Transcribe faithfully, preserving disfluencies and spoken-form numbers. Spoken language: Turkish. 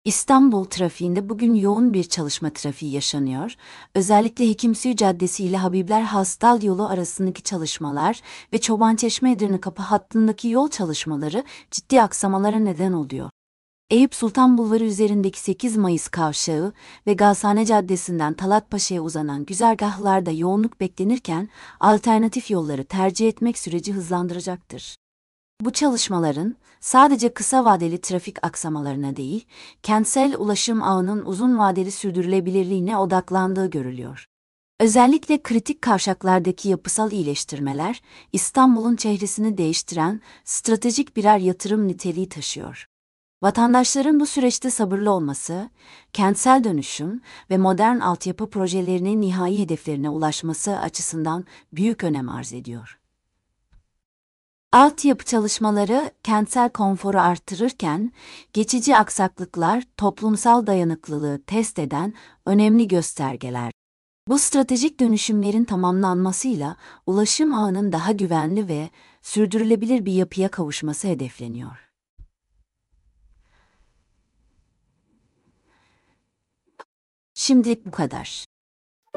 İstanbul trafiğinde bugün yoğun bir çalışma trafiği yaşanıyor. Özellikle Hekimsuyu Caddesi ile Habibler Hastal yolu arasındaki çalışmalar ve Çobançeşme Edirne Kapı hattındaki yol çalışmaları ciddi aksamalara neden oluyor. Eyüp Sultan Bulvarı üzerindeki sekiz Mayıs kavşağı ve Gazhane Caddesi'nden Talatpaşa'ya uzanan güzergahlarda yoğunluk beklenirken alternatif yolları tercih etmek süreci hızlandıracaktır. Bu çalışmaların sadece kısa vadeli trafik aksamalarına değil, kentsel ulaşım ağının uzun vadeli sürdürülebilirliğine odaklandığı görülüyor. Özellikle kritik kavşaklardaki yapısal iyileştirmeler, İstanbul'un çehresini değiştiren stratejik birer yatırım niteliği taşıyor. Vatandaşların bu süreçte sabırlı olması, kentsel dönüşüm ve modern altyapı projelerinin nihai hedeflerine ulaşması açısından büyük önem arz ediyor. Altyapı çalışmaları kentsel konforu artırırken, geçici aksaklıklar toplumsal dayanıklılığı test eden önemli göstergeler. Bu stratejik dönüşümlerin tamamlanmasıyla ulaşım ağının daha güvenli ve sürdürülebilir bir yapıya kavuşması hedefleniyor. Şimdilik bu kadar.